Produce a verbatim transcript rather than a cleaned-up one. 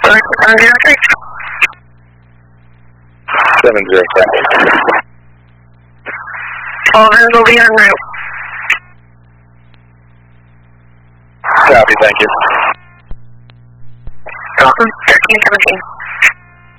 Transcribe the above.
seven zero three. seven zero three. All vans will be en route. Copy, thank you. Awesome. thirteen seventeen.